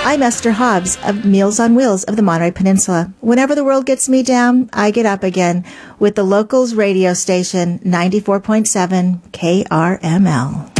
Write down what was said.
I'm Esther Hobbs of Meals on Wheels of the Monterey Peninsula. Whenever the world gets me down, I get up again with the locals radio station 94.7 KRML.